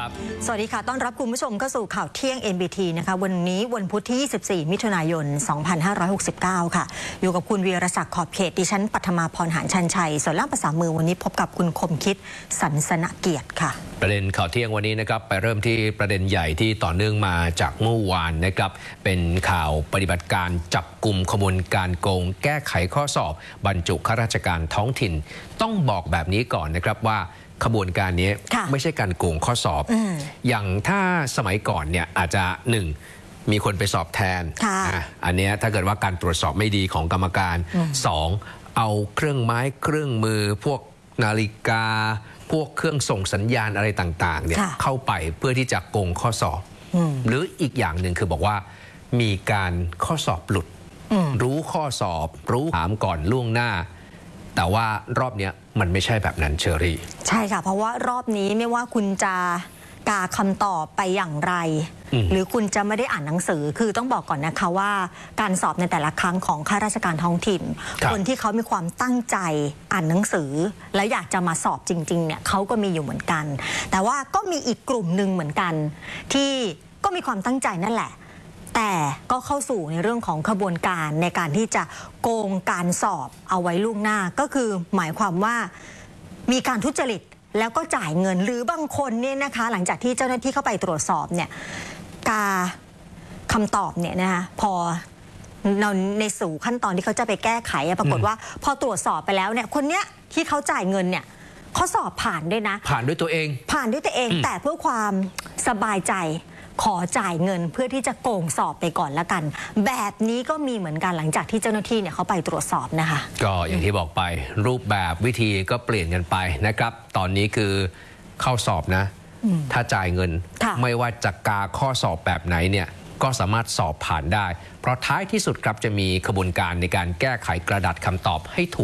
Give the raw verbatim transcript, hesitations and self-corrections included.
ครับสวัสดีค่ะต้อนรับคุณผู้ชมเข้าสู่ข่าวเที่ยง เอ็น บี ที นะคะวันนี้วันพุธที่ยี่สิบสี่มิถุนายนสองพันห้าร้อยหกสิบเก้าค่ะอยู่กับคุณวีรศักดิ์ขอบเขตดิฉันปัทมาพรหารชันชัยส่วนล่างภาษามือวันนี้พบกับคุณคมคิดสันสนเกียรติค่ะประเด็นข่าวเที่ยงวันนี้นะครับไปเริ่มที่ประเด็นใหญ่ที่ต่อเนื่องมาจากเมื่อวานนะครับเป็นข่าวปฏิบัติการจับกลุ่มขบวนการโกงแก้ไขข้อสอบบรรจุข้าราชการท้องถิ่นต้องบอกแบบนี้ก่อนนะครับว่าขบวนการนี้ไม่ใช่การโกงข้อสอบ อ, อย่างถ้าสมัยก่อนเนี่ยอาจจะหนึ่งมีคนไปสอบแทน อ, อันนี้ถ้าเกิดว่าการตรวจสอบไม่ดีของกรรมการสองเอาเครื่องไม้เครื่องมือพวกนาฬิกาพวกเครื่องส่งสัญญาณอะไรต่างๆเนี่ยเข้าไปเพื่อที่จะโกงข้อสอบหรืออีกอย่างหนึ่งคือบอกว่ามีการข้อสอบหลุดรู้ข้อสอบรู้ถามก่อนล่วงหน้าแต่ว่ารอบนี้มันไม่ใช่แบบนั้นเชอรี่ใช่ค่ะเพราะว่ารอบนี้ไม่ว่าคุณจะกาคำตอบไปอย่างไรหรือคุณจะไม่ได้อ่านหนังสือคือต้องบอกก่อนนะคะว่าการสอบในแต่ละครั้งของข้าราชการท้องถิ่น ค, คนที่เขามีความตั้งใจอ่านหนังสือแล้วอยากจะมาสอบจริงๆเนี่ยเขาก็มีอยู่เหมือนกันแต่ว่าก็มีอีกกลุ่มหนึ่งเหมือนกันที่ก็มีความตั้งใจนั่นแหละแต่ก็เข้าสู่ในเรื่องของขบวนการในการที่จะโกงการสอบเอาไว้ล่วงหน้าก็คือหมายความว่ามีการทุจริตแล้วก็จ่ายเงินหรือบางคนเนี่ยนะคะหลังจากที่เจ้าหน้าที่เข้าไปตรวจสอบเนี่ยกาคำตอบเนี่ยนะคะพอในสู่ขั้นตอนที่เขาจะไปแก้ไขปรากฏว่าพอตรวจสอบไปแล้วเนี่ยคนเนี้ยที่เขาจ่ายเงินเนี่ยเขาสอบผ่านด้วยนะผ่านด้วยตัวเองผ่านด้วยตัวเองแต่เพื่อความสบายใจขอจ่ายเงินเพื่อที่จะโกงสอบไปก่อนละกันแบบนี้ก็มีเหมือนกันหลังจากที่เจ้าหน้าที่เนี่ยเขาไปตรวจสอบนะคะก็อย่างที่บอกไปรูปแบบวิธีก็เปลี่ยนกันไปนะครับตอนนี้คือเข้าสอบนะถ้าจ่ายเงินไม่ว่าจะกาข้อสอบแบบไหนเนี่ยก็สามารถสอบผ่านได้เพราะท้ายที่สุดครับจะมีขบวนการในการแก้ไขกระดาษคำตอบให้ถูก